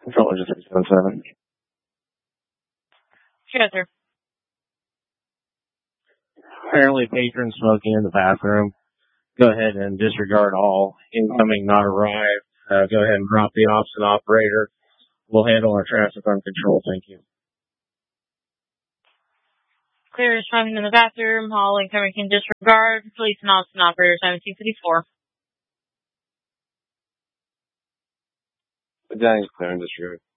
Controller just 617. Yes, sir. Apparently patron smoking in the bathroom. Go ahead and disregard all incoming not arrived. Go ahead and drop the ops and operator. We'll handle our traffic on control. Thank you. Clear is smoking in the bathroom. All incoming can disregard. Police and ops and operator 1754. But Danny's clear and disregard.